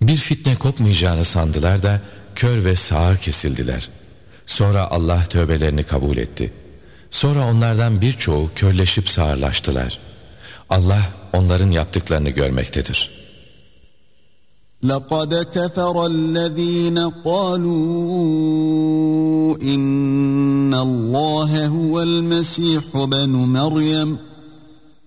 Bir fitne kopmayacağını sandılar da kör ve sağır kesildiler. Sonra Allah tövbelerini kabul etti. Sonra onlardan birçoğu körleşip sağırlaştılar. Allah onların yaptıklarını görmektedir. لَقَدْ كَفَرَ الَّذ۪ينَ قَالُوا اِنَّ اللّٰهَ هُوَ الْمَسِيحُ بَنُ مَرْيَمَ